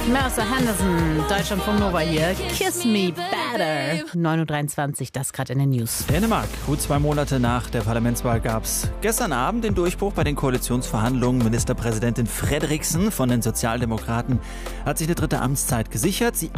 Mercer Henderson, Deutschlandfunk Nova hier. Kiss Me Better. 9.23 Uhr, das gerade in den News. Dänemark, gut 2 Monate nach der Parlamentswahl gab es gestern Abend den Durchbruch bei den Koalitionsverhandlungen. Ministerpräsidentin Frederiksen von den Sozialdemokraten hat sich eine 3. Amtszeit gesichert. Sie